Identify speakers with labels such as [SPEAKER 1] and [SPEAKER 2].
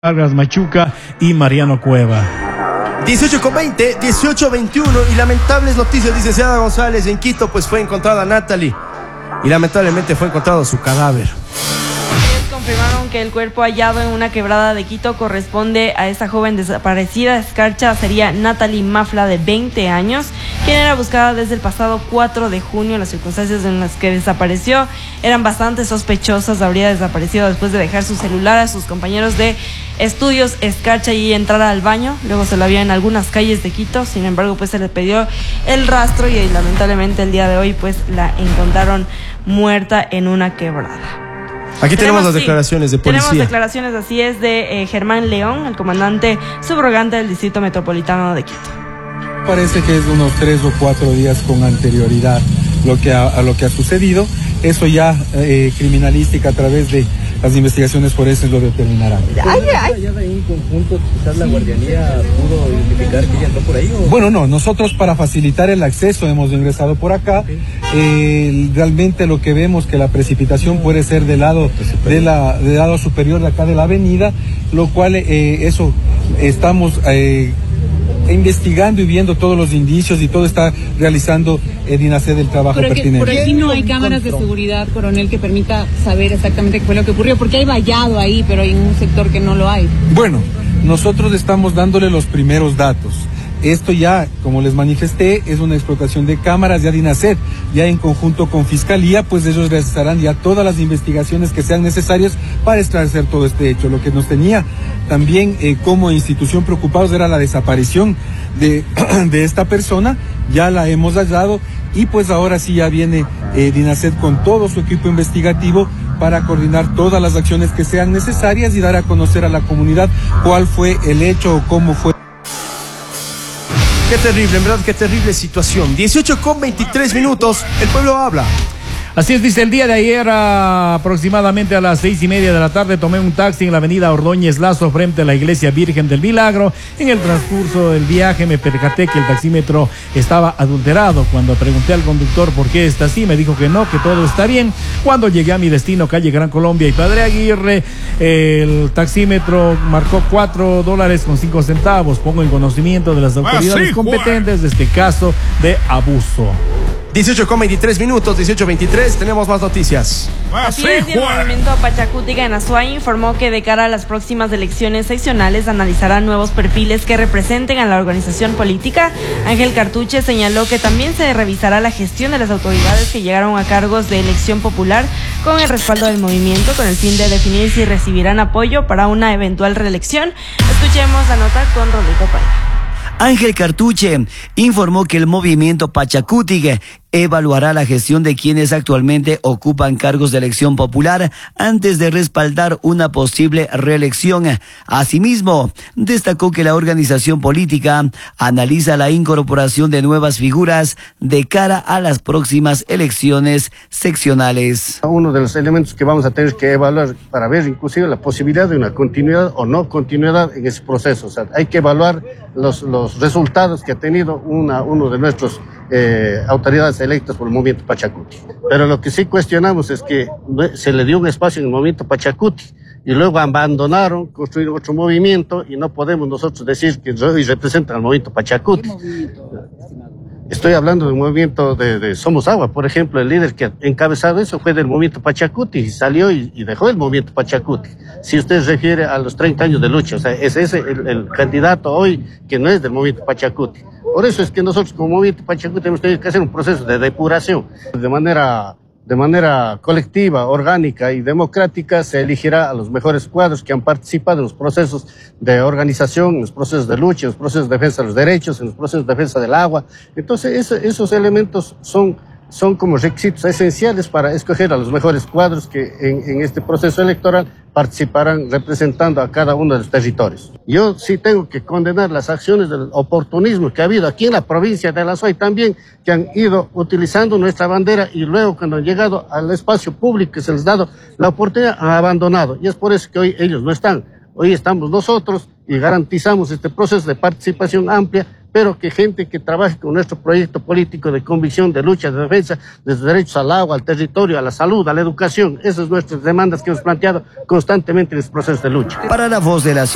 [SPEAKER 1] Vargas Machuca y Mariano Cueva.
[SPEAKER 2] 18:20, 18:21 y lamentables noticias, licenciada González. En Quito pues fue encontrada Natalie y lamentablemente fue encontrado su cadáver.
[SPEAKER 3] Confirmaron que el cuerpo hallado en una quebrada de Quito corresponde a esta joven desaparecida. Escarcha sería Natalie Mafla, de 20 años, quien era buscada desde el pasado 4 de junio. Las circunstancias en las que desapareció eran bastante sospechosas. Habría desaparecido después de dejar su celular a sus compañeros de estudios Escarcha y entrar al baño. Luego se la vio en algunas calles de Quito. Sin embargo, pues se le pidió el rastro y lamentablemente el día de hoy pues la encontraron muerta en una quebrada.
[SPEAKER 2] Aquí tenemos las declaraciones de policía.
[SPEAKER 3] Tenemos declaraciones, así es, de Germán León, el comandante subrogante del Distrito Metropolitano de Quito.
[SPEAKER 4] Parece que es unos 3 o 4 días con anterioridad a lo que ha sucedido. Eso ya criminalística a través de las investigaciones forenses lo determinarán.
[SPEAKER 5] ¿Ya en conjunto quizás la guardianía pudo identificar que ella entró por ahí? ¿O?
[SPEAKER 4] Bueno, no, nosotros para facilitar el acceso hemos ingresado por acá. Realmente lo que vemos que la precipitación puede ser del lado superior de acá de la avenida, lo cual eso estamos investigando y viendo todos los indicios y todo está realizando DINASED el trabajo pertinente.
[SPEAKER 6] Por aquí no hay cámaras de seguridad, coronel, que permita saber exactamente qué fue lo que ocurrió, porque hay vallado ahí, pero hay un sector que no lo hay.
[SPEAKER 4] Bueno, nosotros estamos dándole los primeros datos. Esto ya, como les manifesté, es una explotación de cámaras, ya DINASED, ya en conjunto con Fiscalía, pues ellos realizarán ya todas las investigaciones que sean necesarias para esclarecer todo este hecho. Lo que nos tenía también como institución preocupados era la desaparición de esta persona, ya la hemos hallado y pues ahora sí ya viene DINASED con todo su equipo investigativo para coordinar todas las acciones que sean necesarias y dar a conocer a la comunidad cuál fue el hecho o cómo fue.
[SPEAKER 2] Qué terrible, en verdad, qué terrible situación. 18:23, el pueblo habla.
[SPEAKER 1] Así es, dice, el día de ayer aproximadamente a las 6:30 de la tarde tomé un taxi en la avenida Ordóñez Lazo frente a la iglesia Virgen del Milagro. En el transcurso del viaje me percaté que el taxímetro estaba adulterado. Cuando pregunté al conductor por qué está así, me dijo que no, que todo está bien. Cuando llegué a mi destino, calle Gran Colombia y Padre Aguirre, el taxímetro marcó $4.05. Pongo en conocimiento de las autoridades competentes de este caso de abuso.
[SPEAKER 2] 18:23, 18:23, tenemos más noticias.
[SPEAKER 3] Así es, y el movimiento Pachacútica en Azuay informó que de cara a las próximas elecciones seccionales analizará nuevos perfiles que representen a la organización política. Ángel Cartuche señaló que también se revisará la gestión de las autoridades que llegaron a cargos de elección popular con el respaldo del movimiento, con el fin de definir si recibirán apoyo para una eventual reelección. Escuchemos la nota con Rodrigo Paya.
[SPEAKER 7] Ángel Cartuche informó que el movimiento Pachacútica evaluará la gestión de quienes actualmente ocupan cargos de elección popular antes de respaldar una posible reelección. Asimismo, destacó que la organización política analiza la incorporación de nuevas figuras de cara a las próximas elecciones seccionales.
[SPEAKER 8] Uno de los elementos que vamos a tener que evaluar para ver inclusive la posibilidad de una continuidad o no continuidad en ese proceso. O sea, hay que evaluar los resultados que ha tenido uno de nuestros autoridades electas por el movimiento Pachacuti. Pero lo que sí cuestionamos es que se le dio un espacio en el movimiento Pachacuti y luego abandonaron, construyeron otro movimiento y no podemos nosotros decir que hoy representan al movimiento Pachacuti. Estoy hablando del movimiento de Somos Agua, por ejemplo, el líder que ha encabezado eso fue del movimiento Pachacuti y salió y dejó el movimiento Pachacuti. Si usted se refiere a los 30 años de lucha, o sea, es ese el candidato hoy que no es del movimiento Pachacuti. Por eso es que nosotros como movimiento Pachacuti hemos tenido que hacer un proceso de depuración. De manera colectiva, orgánica y democrática se elegirá a los mejores cuadros que han participado en los procesos de organización, en los procesos de lucha, en los procesos de defensa de los derechos, en los procesos de defensa del agua. Entonces esos elementos son como requisitos esenciales para escoger a los mejores cuadros que en este proceso electoral participarán representando a cada uno de los territorios. Yo sí tengo que condenar las acciones del oportunismo que ha habido aquí en la provincia de La Azuay también, que han ido utilizando nuestra bandera y luego cuando han llegado al espacio público que se les ha dado la oportunidad han abandonado. Y es por eso que hoy ellos no están. Hoy estamos nosotros y garantizamos este proceso de participación amplia, pero que gente que trabaje con nuestro proyecto político de convicción, de lucha, de defensa de los derechos al agua, al territorio, a la salud, a la educación, esas son nuestras demandas que hemos planteado constantemente en este proceso de lucha.
[SPEAKER 7] Para La Voz de la Ciudad.